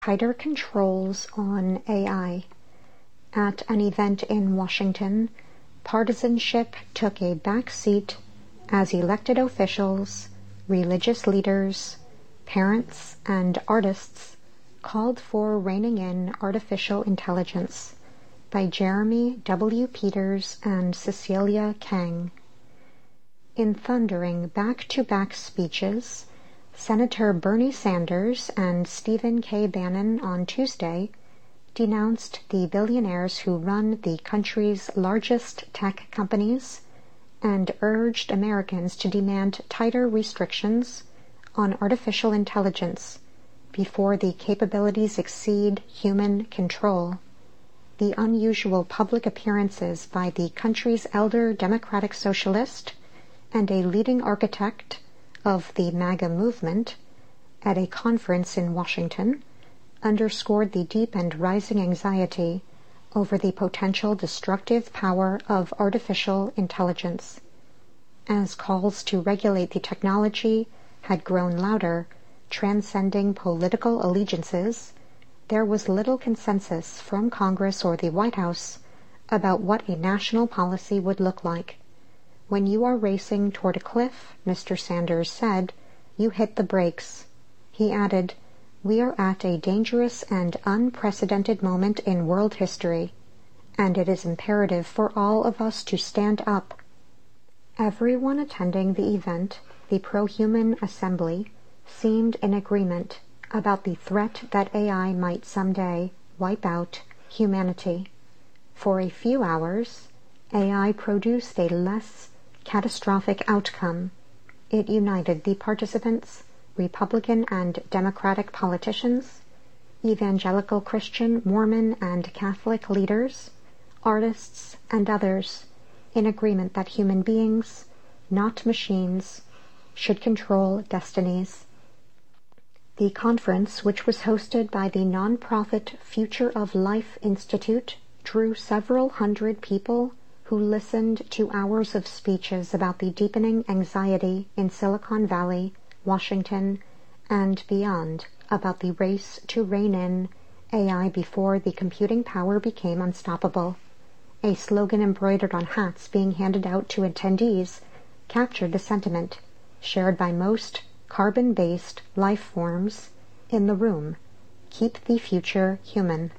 tighter controls on AI. At an event in Washington, partisanship took a back seat as elected officials, religious leaders, parents, and artists called for reining in artificial intelligence by Jeremy W. Peters and Cecilia Kang. In thundering back-to-back speeches, Senator Bernie Sanders and Stephen K. Bannon on Tuesday denounced the billionaires who run the country's largest tech companies and urged Americans to demand tighter restrictions on artificial intelligence before the capabilities exceed human control. The unusual public appearances by the country's elder Democratic Socialist and a leading architect of the MAGA movement at a conference in Washington underscored the deep and rising anxiety over the potential destructive power of artificial intelligence. As calls to regulate the technology had grown louder, transcending political allegiances, there was little consensus from Congress or the White House about what a national policy would look like. When you are racing toward a cliff, Mr. Sanders said, you hit the brakes. He added, we are at a dangerous and unprecedented moment in world history, and it is imperative for all of us to stand up. Everyone attending the event, the Pro-Human Assembly, seemed in agreement about the threat that AI might someday wipe out humanity. For a few hours, AI produced a less catastrophic outcome. It united the participants, Republican and Democratic politicians, evangelical Christian, Mormon, and Catholic leaders, artists, and others in agreement that human beings, not machines, should control destinies. The conference, which was hosted by the nonprofit Future of Life Institute, drew several hundred people who listened to hours of speeches about the deepening anxiety in Silicon Valley, Washington, and beyond about the race to rein in AI before the computing power became unstoppable. A slogan embroidered on hats being handed out to attendees captured the sentiment, shared by most carbon-based life forms in the room: keep the future human.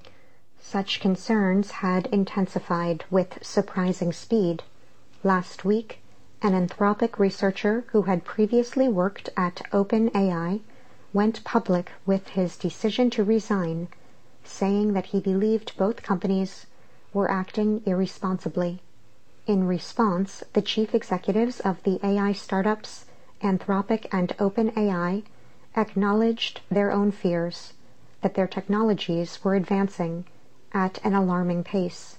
Such concerns had intensified with surprising speed. Last week, an Anthropic researcher who had previously worked at OpenAI went public with his decision to resign, saying that he believed both companies were acting irresponsibly. In response, the chief executives of the AI startups Anthropic and OpenAI acknowledged their own fears that their technologies were advancing at an alarming pace.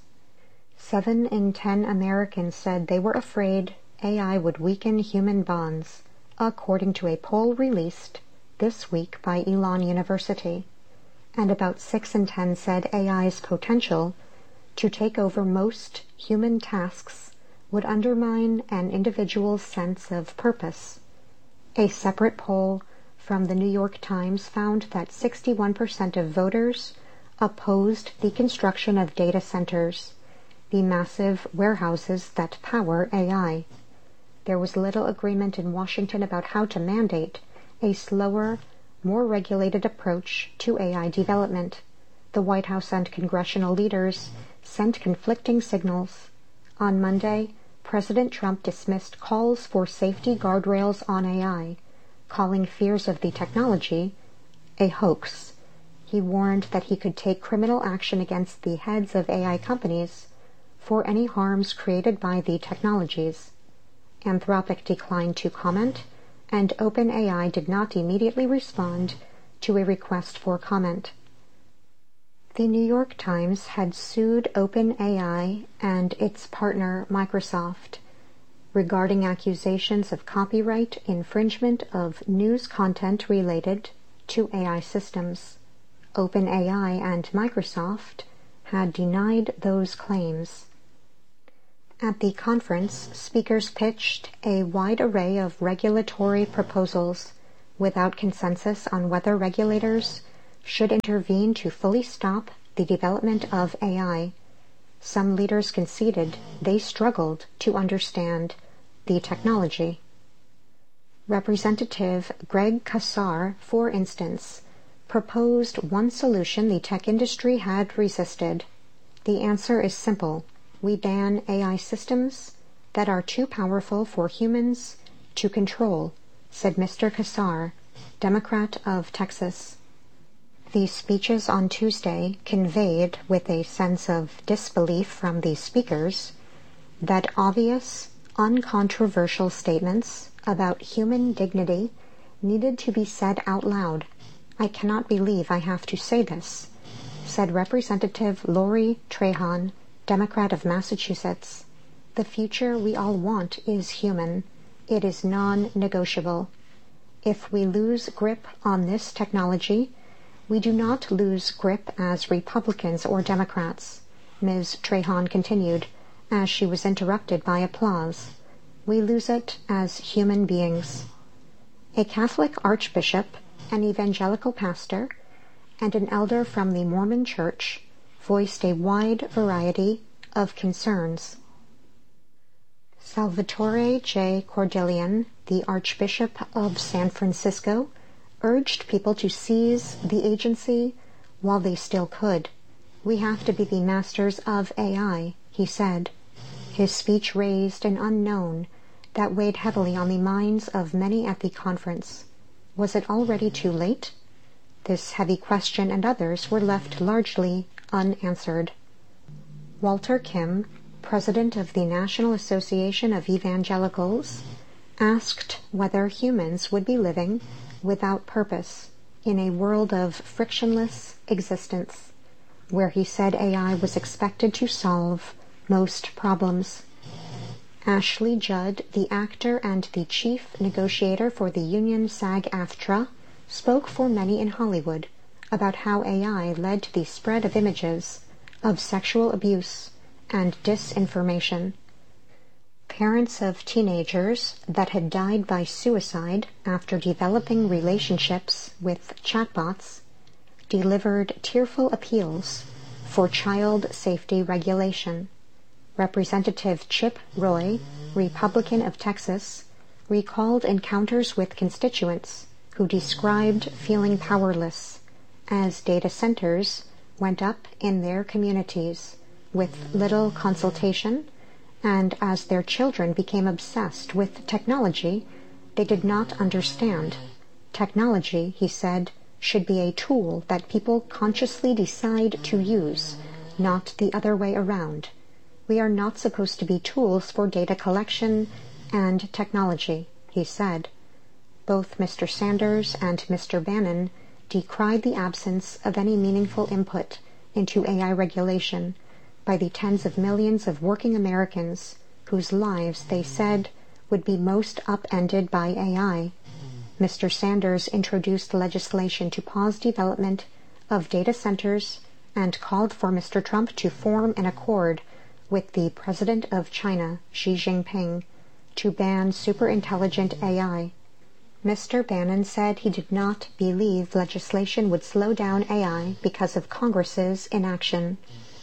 7 in 10 Americans said they were afraid AI would weaken human bonds, according to a poll released this week by Elon University. And about 6 in 10 said AI's potential to take over most human tasks would undermine an individual's sense of purpose. A separate poll from the New York Times found that 61% of voters opposed the construction of data centers, the massive warehouses that power AI. There was little agreement in Washington about how to mandate a slower, more regulated approach to AI development. The White House and congressional leaders sent conflicting signals. On Monday, President Trump dismissed calls for safety guardrails on AI, calling fears of the technology a hoax. He warned that he could take criminal action against the heads of AI companies for any harms created by the technologies. Anthropic declined to comment, and OpenAI did not immediately respond to a request for comment. The New York Times had sued OpenAI and its partner Microsoft regarding accusations of copyright infringement of news content related to AI systems. OpenAI and Microsoft had denied those claims. At the conference, speakers pitched a wide array of regulatory proposals without consensus on whether regulators should intervene to fully stop the development of AI. Some leaders conceded they struggled to understand the technology. Representative Greg Casar, for instance, proposed one solution the tech industry had resisted. The answer is simple. We ban AI systems that are too powerful for humans to control, said Mr. Casar, Democrat of Texas. These speeches on Tuesday conveyed, with a sense of disbelief from the speakers, that obvious, uncontroversial statements about human dignity needed to be said out loud. I cannot believe I have to say this, said Representative Lori Trahan, Democrat of Massachusetts. The future we all want is human. It is non-negotiable. If we lose grip on this technology, we do not lose grip as Republicans or Democrats, Ms. Trahan continued, as she was interrupted by applause. We lose it as human beings. A Catholic archbishop, an evangelical pastor, and an elder from the Mormon Church voiced a wide variety of concerns. Salvatore J. Cordillian, the Archbishop of San Francisco, urged people to seize the agency while they still could. We have to be the masters of AI, he said. His speech raised an unknown that weighed heavily on the minds of many at the conference. Was it already too late? This heavy question and others were left largely unanswered. Walter Kim, president of the National Association of Evangelicals, asked whether humans would be living without purpose in a world of frictionless existence, where he said AI was expected to solve most problems. Ashley Judd, the actor and the chief negotiator for the union SAG-AFTRA, spoke for many in Hollywood about how AI led to the spread of images of sexual abuse and disinformation. Parents of teenagers that had died by suicide after developing relationships with chatbots delivered tearful appeals for child safety regulation. Representative Chip Roy, Republican of Texas, recalled encounters with constituents who described feeling powerless as data centers went up in their communities with little consultation, and as their children became obsessed with technology they did not understand. Technology, he said, should be a tool that people consciously decide to use, not the other way around. We are not supposed to be tools for data collection and technology, he said. Both Mr. Sanders and Mr. Bannon decried the absence of any meaningful input into AI regulation by the tens of millions of working Americans whose lives, they said, would be most upended by AI. Mr. Sanders introduced legislation to pause development of data centers and called for Mr. Trump to form an accord with the President of China, Xi Jinping, to ban superintelligent AI. Mr. Bannon said he did not believe legislation would slow down AI because of Congress's inaction.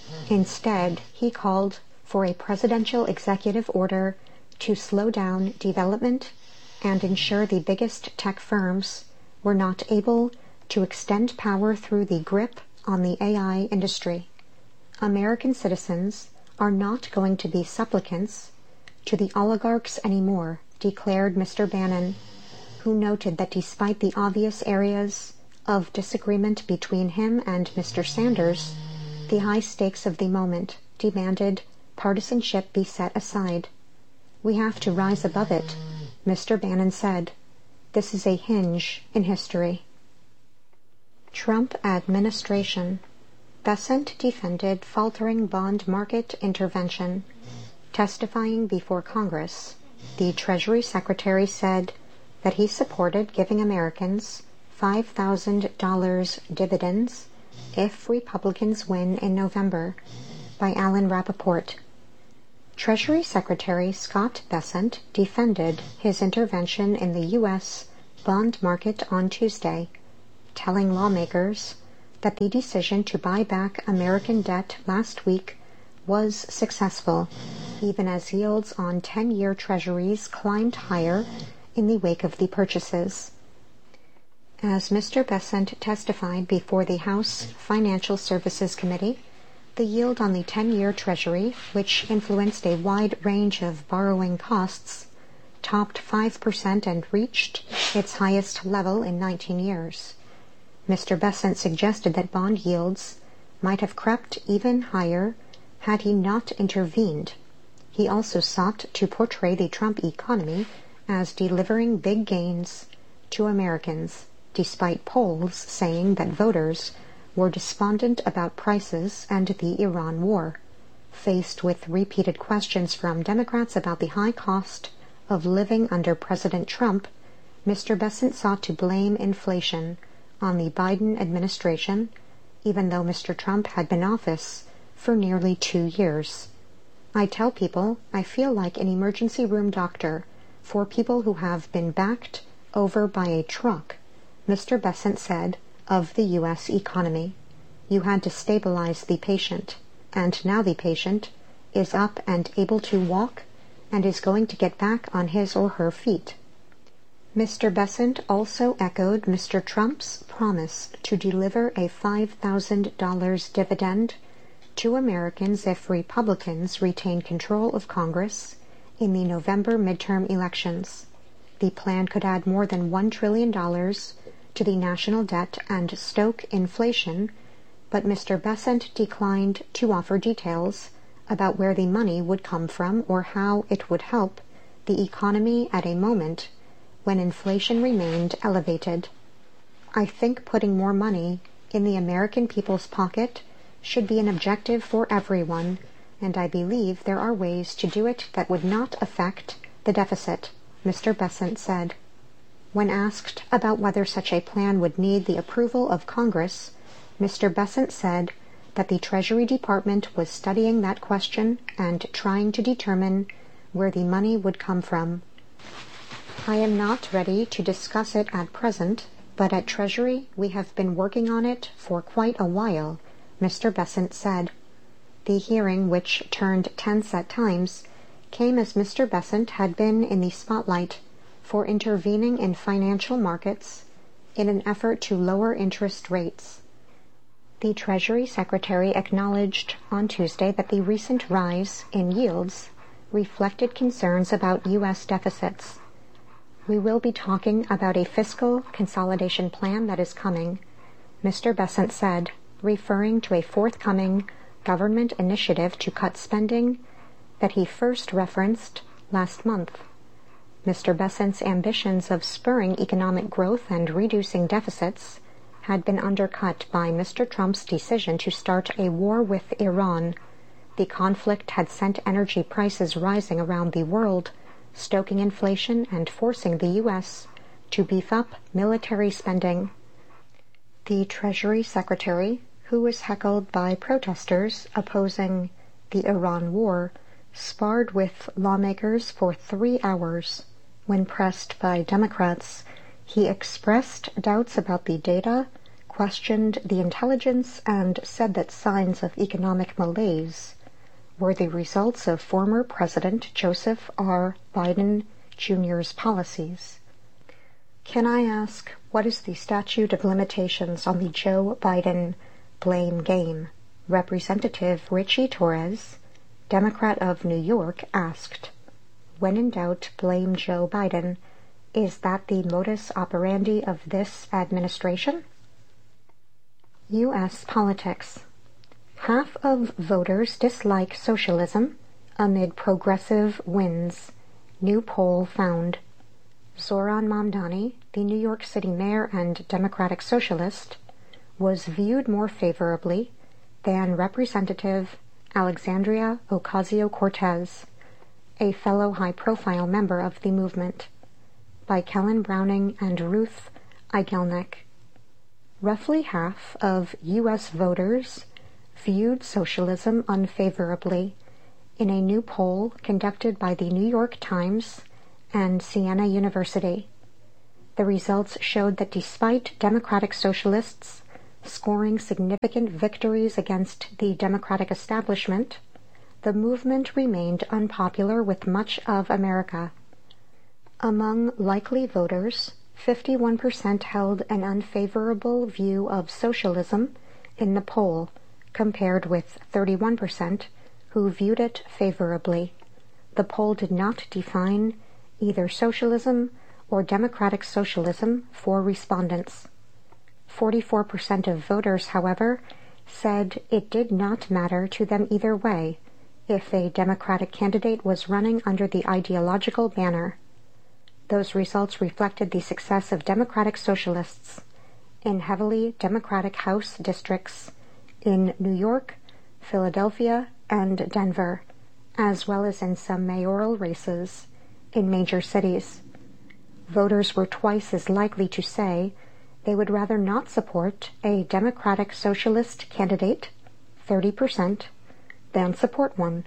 Instead, he called for a presidential executive order to slow down development and ensure the biggest tech firms were not able to extend power through the grip on the AI industry. American citizens are not going to be supplicants to the oligarchs anymore, declared Mr. Bannon, who noted that despite the obvious areas of disagreement between him and Mr. Sanders, the high stakes of the moment demanded partisanship be set aside. We have to rise above it, Mr. Bannon said. This is a hinge in history. Trump administration. Bessent defended faltering bond market intervention. Testifying before Congress, the Treasury Secretary said that he supported giving Americans $5,000 dividends if Republicans win in November, by Alan Rappaport. Treasury Secretary Scott Bessent defended his intervention in the U.S. bond market on Tuesday, telling lawmakers that the decision to buy back American debt last week was successful, even as yields on 10-year Treasuries climbed higher in the wake of the purchases. As Mr. Bessent testified before the House Financial Services Committee, the yield on the 10-year Treasury, which influenced a wide range of borrowing costs, topped 5% and reached its highest level in 19 years. Mr. Bessent suggested that bond yields might have crept even higher had he not intervened. He also sought to portray the Trump economy as delivering big gains to Americans, despite polls saying that voters were despondent about prices and the Iran war. Faced with repeated questions from Democrats about the high cost of living under President Trump, Mr. Bessent sought to blame inflation on the Biden administration, even though Mr. Trump had been in office for nearly 2 years. I tell people I feel like an emergency room doctor for people who have been backed over by a truck, Mr. Bessent said of the U.S. economy. You had to stabilize the patient, and now the patient is up and able to walk and is going to get back on his or her feet. Mr. Bessent also echoed Mr. Trump's promise to deliver a $5,000 dividend to Americans if Republicans retain control of Congress in the November midterm elections. The plan could add more than $1 trillion to the national debt and stoke inflation, but Mr. Bessent declined to offer details about where the money would come from or how it would help the economy at a moment when inflation remained elevated. I think putting more money in the American people's pocket should be an objective for everyone, and I believe there are ways to do it that would not affect the deficit, Mr. Bessent said. When asked about whether such a plan would need the approval of Congress, Mr. Bessent said that the Treasury Department was studying that question and trying to determine where the money would come from. I am not ready to discuss it at present, but at Treasury we have been working on it for quite a while, Mr. Bessent said. The hearing, which turned tense at times, came as Mr. Bessent had been in the spotlight for intervening in financial markets in an effort to lower interest rates. The Treasury Secretary acknowledged on Tuesday that the recent rise in yields reflected concerns about U.S. deficits. We will be talking about a fiscal consolidation plan that is coming, Mr. Bessent said, referring to a forthcoming government initiative to cut spending that he first referenced last month. Mr. Bessent's ambitions of spurring economic growth and reducing deficits had been undercut by Mr. Trump's decision to start a war with Iran. The conflict had sent energy prices rising around the world, stoking inflation and forcing the U.S. to beef up military spending. The Treasury Secretary, who was heckled by protesters opposing the Iran war, sparred with lawmakers for 3 hours. When pressed by Democrats, he expressed doubts about the data, questioned the intelligence, and said that signs of economic malaise were the results of former President Joseph R. Biden Jr.'s policies. Can I ask, what is the statute of limitations on the Joe Biden blame game? Representative Richie Torres, Democrat of New York, asked. When in doubt, blame Joe Biden. Is that the modus operandi of this administration? U.S. politics. Half of voters dislike socialism amid progressive wins, new poll found. Zoran Mamdani, the New York City mayor and Democratic Socialist, was viewed more favorably than Representative Alexandria Ocasio-Cortez, a fellow high-profile member of the movement, by Kellen Browning and Ruth Igelnik. Roughly half of U.S. voters viewed socialism unfavorably in a new poll conducted by the New York Times and Siena University. The results showed that despite Democratic Socialists' scoring significant victories against the Democratic establishment, the movement remained unpopular with much of America. Among likely voters, 51% held an unfavorable view of socialism in the poll, compared with 31% who viewed it favorably. The poll did not define either socialism or democratic socialism for respondents. 44% of voters, however, said it did not matter to them either way if a Democratic candidate was running under the ideological banner. Those results reflected the success of Democratic Socialists in heavily Democratic House districts in New York, Philadelphia, and Denver, as well as in some mayoral races in major cities. Voters were twice as likely to say they would rather not support a Democratic Socialist candidate, 30%, than support one,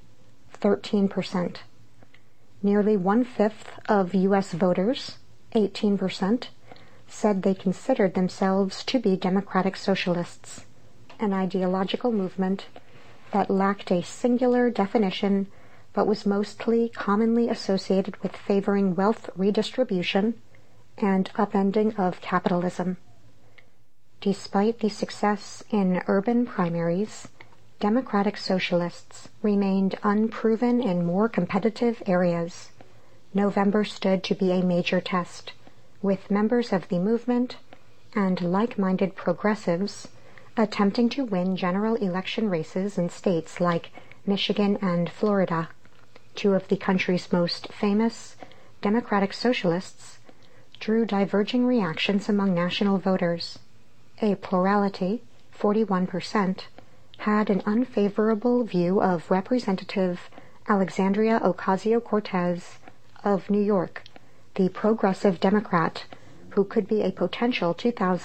13%. Nearly one-fifth of U.S. voters, 18%, said they considered themselves to be Democratic Socialists, an ideological movement that lacked a singular definition but was mostly commonly associated with favoring wealth redistribution and upending of capitalism. Despite the success in urban primaries, Democratic Socialists remained unproven in more competitive areas. November stood to be a major test, with members of the movement and like-minded progressives attempting to win general election races in states like Michigan and Florida. Two of the country's most famous Democratic Socialists drew diverging reactions among national voters. A plurality, 41%, had an unfavorable view of Representative Alexandria Ocasio-Cortez of New York, the progressive Democrat who could be a potential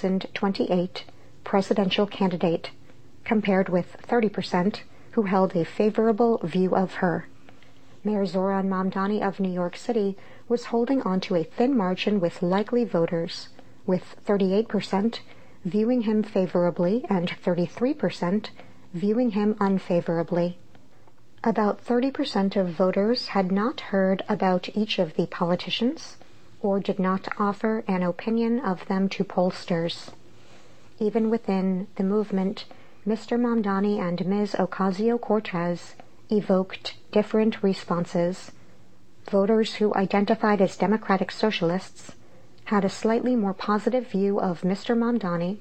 2028 presidential candidate, compared with 30% who held a favorable view of her. Mayor Zohran Mamdani of New York City was holding on to a thin margin with likely voters, with 38% viewing him favorably and 33% viewing him unfavorably. About 30% of voters had not heard about each of the politicians or did not offer an opinion of them to pollsters. Even within the movement, Mr. Mamdani and Ms. Ocasio-Cortez evoked different responses. Voters who identified as Democratic Socialists had a slightly more positive view of Mr. Mamdani,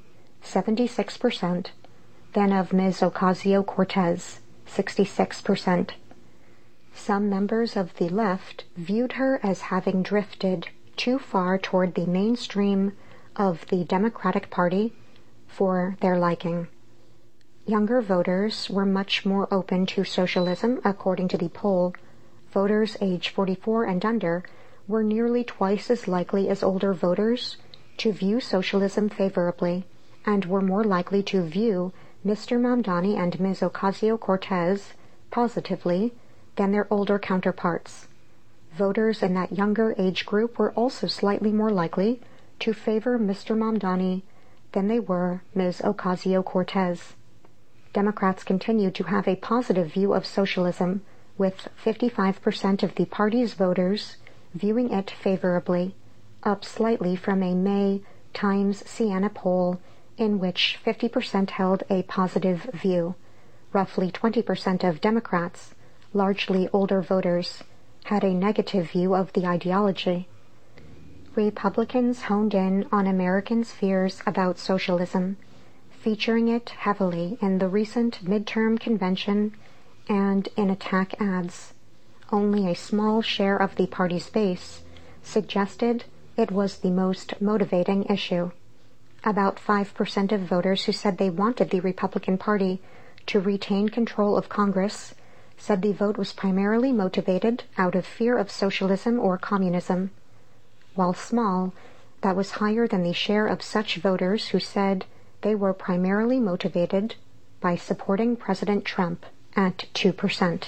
76%, than of Ms. Ocasio-Cortez, 66%. Some members of the left viewed her as having drifted too far toward the mainstream of the Democratic Party for their liking. Younger voters were much more open to socialism, according to the poll. Voters age 44 and under were nearly twice as likely as older voters to view socialism favorably, and were more likely to view Mr. Mamdani and Ms. Ocasio-Cortez positively than their older counterparts. Voters in that younger age group were also slightly more likely to favor Mr. Mamdani than they were Ms. Ocasio-Cortez. Democrats continued to have a positive view of socialism, with 55% of the party's voters viewing it favorably, up slightly from a May Times Siena poll in which 50% held a positive view. Roughly 20% of Democrats, largely older voters, had a negative view of the ideology. Republicans honed in on Americans' fears about socialism, featuring it heavily in the recent midterm convention and in attack ads. Only a small share of the party's base suggested it was the most motivating issue. About 5% of voters who said they wanted the Republican Party to retain control of Congress said the vote was primarily motivated out of fear of socialism or communism. While small, that was higher than the share of such voters who said they were primarily motivated by supporting President Trump at 2%.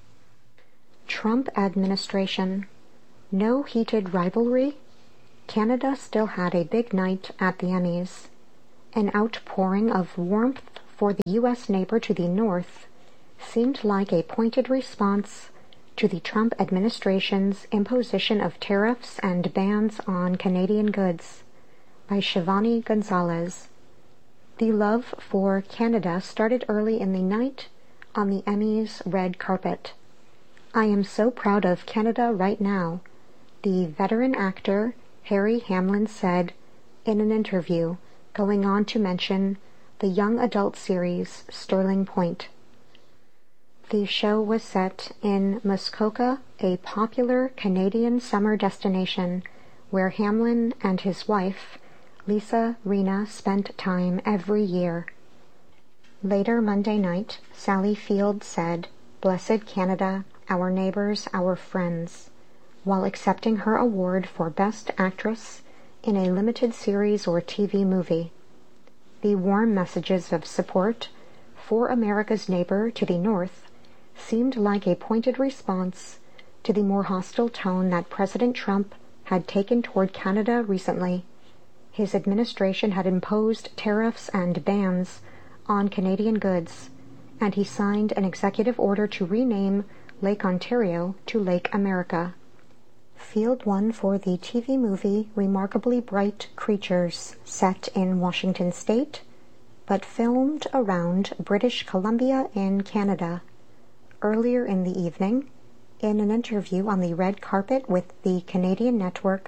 Trump administration. No heated rivalry? Canada still had a big night at the Emmys. An outpouring of warmth for the U.S. neighbor to the north seemed like a pointed response to the Trump administration's imposition of tariffs and bans on Canadian goods. By Shivani Gonzalez. The love for Canada started early in the night on the Emmys red carpet. I am so proud of Canada right now, the veteran actor Harry Hamlin said in an interview, going on to mention the young adult series Sterling Point. The show was set in Muskoka, a popular Canadian summer destination where Hamlin and his wife, Lisa Rinna, spent time every year. Later Monday night, Sally Field said, "Blessed Canada, our neighbors, our friends," while accepting her award for Best Actress in a limited series or TV movie. The warm messages of support for America's neighbor to the north seemed like a pointed response to the more hostile tone that President Trump had taken toward Canada recently. His administration had imposed tariffs and bans on Canadian goods, and he signed an executive order to rename Lake Ontario to Lake America. Field won for the TV movie Remarkably Bright Creatures, set in Washington State, but filmed around British Columbia in Canada. Earlier in the evening, in an interview on the red carpet with the Canadian network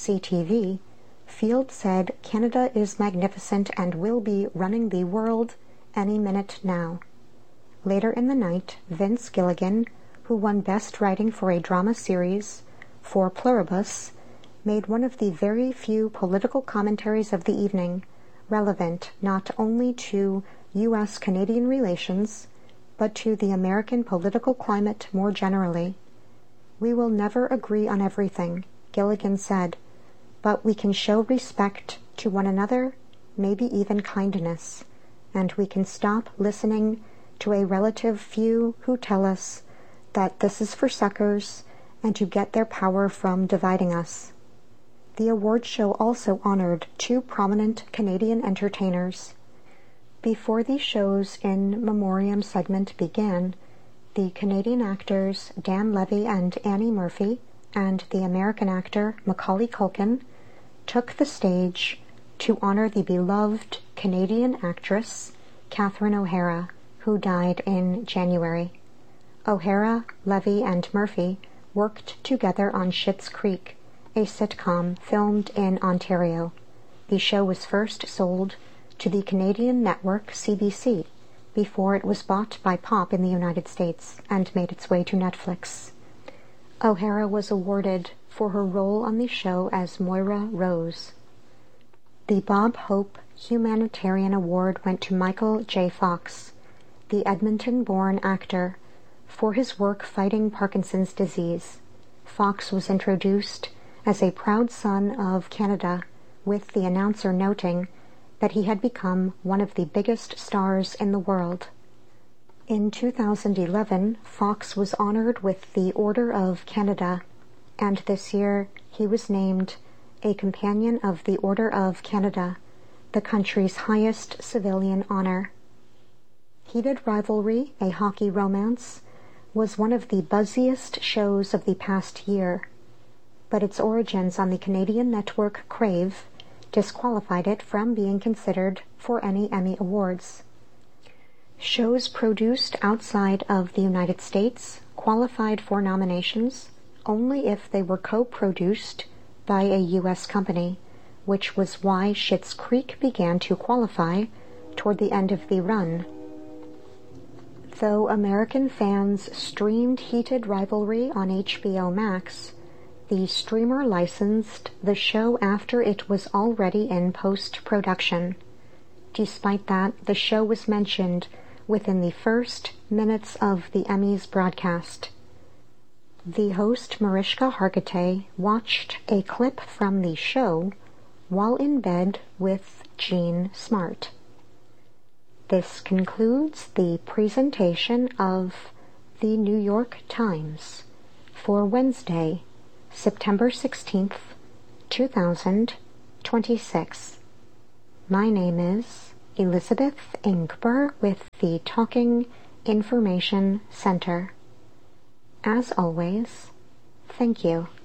CTV, Field said Canada is magnificent and will be running the world any minute now. Later in the night, Vince Gilligan, who won Best Writing for a Drama Series for Pluribus, made one of the very few political commentaries of the evening, relevant not only to U.S.-Canadian relations, but to the American political climate more generally. "We will never agree on everything," Gilligan said, "but we can show respect to one another, maybe even kindness, and we can stop listening to a relative few who tell us that this is for suckers and to get their power from dividing us." The award show also honored two prominent Canadian entertainers. Before the show's in memoriam segment began, the Canadian actors Dan Levy and Annie Murphy and the American actor Macaulay Culkin took the stage to honor the beloved Canadian actress Catherine O'Hara, who died in January. O'Hara, Levy, and Murphy worked together on Schitt's Creek, a sitcom filmed in Ontario. The show was first sold to the Canadian network CBC before it was bought by Pop in the United States and made its way to Netflix. O'Hara was awarded for her role on the show as Moira Rose. The Bob Hope Humanitarian Award went to Michael J. Fox, the Edmonton-born actor, for his work fighting Parkinson's disease. Fox was introduced as a proud son of Canada, with the announcer noting that he had become one of the biggest stars in the world. In 2011, Fox was honored with the Order of Canada, and this year he was named a Companion of the Order of Canada, the country's highest civilian honor. Heated Rivalry, a hockey romance, was one of the buzziest shows of the past year, but its origins on the Canadian network Crave disqualified it from being considered for any Emmy Awards. Shows produced outside of the United States qualified for nominations only if they were co-produced by a U.S. company, which was why Schitt's Creek began to qualify toward the end of the run. Though American fans streamed Heated Rivalry on HBO Max, the streamer licensed the show after it was already in post-production. Despite that, the show was mentioned within the first minutes of the Emmys broadcast. The host Mariska Hargitay watched a clip from the show while in bed with Jean Smart. This concludes the presentation of the New York Times for Wednesday, September 16th, 2026. My name is Elizabeth Inkber with the Talking Information Center. As always, thank you.